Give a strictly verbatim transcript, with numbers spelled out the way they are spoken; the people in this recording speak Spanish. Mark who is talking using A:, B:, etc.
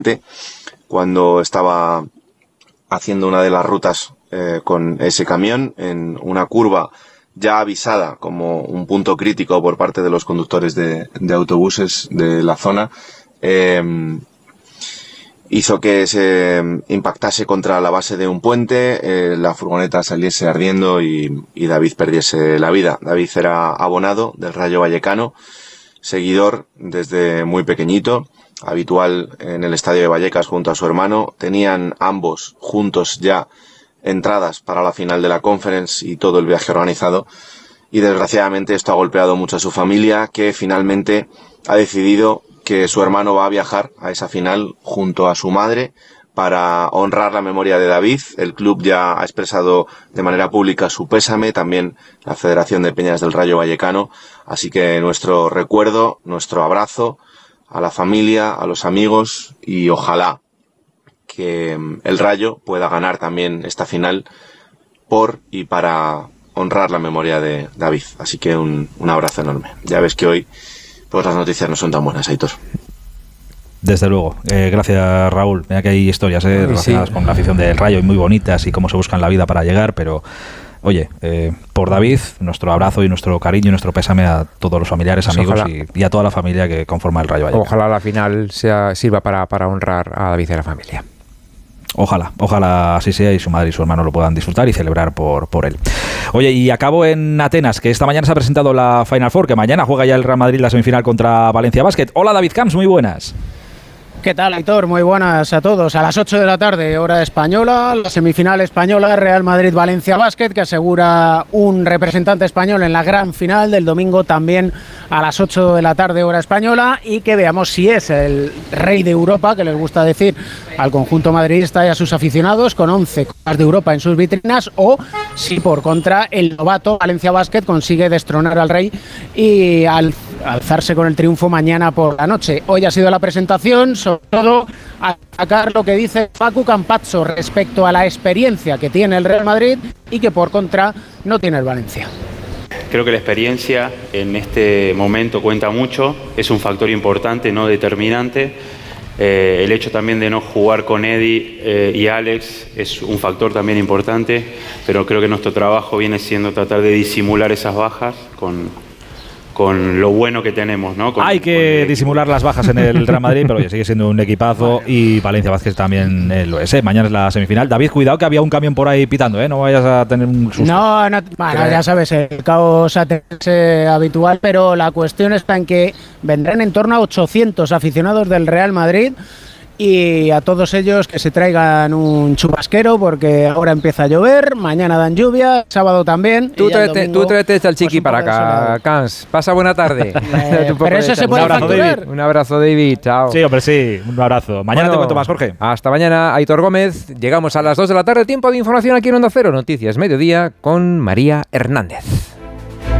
A: cuando estaba haciendo una de las rutas eh, con ese camión en una curva ya avisada como un punto crítico por parte de los conductores de, de autobuses de la zona, eh, hizo que se impactase contra la base de un puente, eh, la furgoneta saliese ardiendo y, y David perdiese la vida. David era abonado del Rayo Vallecano, seguidor desde muy pequeñito, habitual en el estadio de Vallecas junto a su hermano. Tenían ambos juntos ya entradas para la final de la Conference y todo el viaje organizado, y desgraciadamente esto ha golpeado mucho a su familia, que finalmente ha decidido que su hermano va a viajar a esa final junto a su madre para honrar la memoria de David. El club ya ha expresado de manera pública su pésame, también la Federación de Peñas del Rayo Vallecano, así que nuestro recuerdo, nuestro abrazo a la familia, a los amigos, y ojalá que el Rayo pueda ganar también esta final por y para honrar la memoria de David. Así que un, un abrazo enorme. Ya ves que hoy pues las noticias no son tan buenas, Aitor.
B: Desde luego. Eh, gracias, Raúl. Mira que hay historias eh, relacionadas sí. con la afición del Rayo y muy bonitas y cómo se buscan la vida para llegar, pero oye, eh, por David, nuestro abrazo y nuestro cariño y nuestro pésame a todos los familiares, pues amigos y, y a toda la familia que conforma el Rayo Vallecano.
C: Ojalá la final sea, sirva para, para honrar a David y a la familia.
B: Ojalá, ojalá así sea y su madre y su hermano lo puedan disfrutar y celebrar por, por él. Oye, y acabo en Atenas, que esta mañana se ha presentado la Final Four, que mañana juega ya el Real Madrid la semifinal contra Valencia Basket. Hola, David Camps, muy buenas.
D: ¿Qué tal, Aitor? Muy buenas a todos. A las ocho de la tarde, hora española, la semifinal española, Real Madrid-Valencia Basket, que asegura un representante español en la gran final del domingo, también a las ocho de la tarde, hora española, y que veamos si es el rey de Europa, que les gusta decir al conjunto madridista y a sus aficionados, con once Copas de Europa en sus vitrinas, o si por contra el novato Valencia Basket consigue destronar al rey y al alzarse con el triunfo mañana por la noche. Hoy ha sido la presentación, sobre todo a sacar lo que dice Paco Campazzo respecto a la experiencia que tiene el Real Madrid y que por contra no tiene el Valencia.
E: Creo que la experiencia en este momento cuenta mucho, es un factor importante, no determinante. Eh, el hecho también de no jugar con Eddie eh, y Alex es un factor también importante, pero creo que nuestro trabajo viene siendo tratar de disimular esas bajas con... con lo bueno que tenemos, ¿no? Con,
B: Hay que disimular las bajas en el Real Madrid, pero oye, sigue siendo un equipazo. Vale. Y Valencia Vázquez también eh, lo es. ¿eh? Mañana es la semifinal. David, cuidado que había un camión por ahí pitando, ¿eh? No vayas a tener un susto.
D: No, no bueno, ya sabes, el caos ateniense habitual, pero la cuestión está en que vendrán en torno a ochocientos aficionados del Real Madrid. Y a todos ellos que se traigan un chubasquero, porque ahora empieza a llover, mañana dan lluvia, sábado también.
C: Tú tráete, tú tráete al chiqui pues para acá, Cans. Pasa buena tarde.
D: Eh, pero eso se puede facturar.
C: Un abrazo, David. Chao.
B: Sí, hombre, sí. Un abrazo. Mañana bueno, te cuento más, Jorge.
C: Hasta mañana, Aitor Gómez. Llegamos a las dos de la tarde. Tiempo de información aquí en Onda Cero. Noticias Mediodía con María Hernández.